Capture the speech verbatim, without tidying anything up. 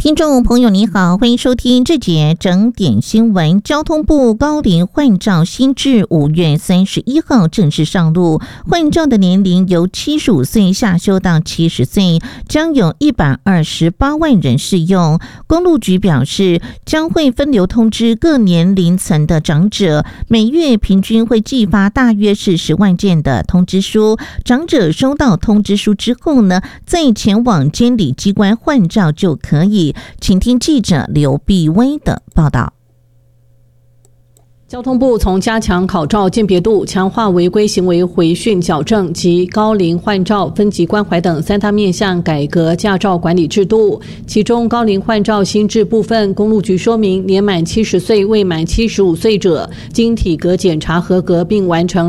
听众朋友你好，欢迎收听这节整点新闻。交通部高龄换照新制五月三十一号正式上路，换照的年龄由七十五岁下修到七十岁，将有一百二十八万人适用。公路局表示，将会分流通知各年龄层的长者，每月平均会寄发大约是十万件的通知书。长者收到通知书之后呢，再前往监理机关换照就可以。请听记者刘碧薇的报道。 交通部从加强考照鉴别度、强化违规行为回训矫正及高龄换照分级关怀等三大面向改革驾照管理制度。其中高龄换照新制部分，公路局说明，年满七十岁未满七十五岁者，经体格检查合格并完成